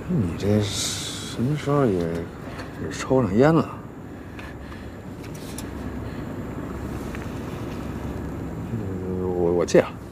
你这什么时候也抽上烟了？我戒了。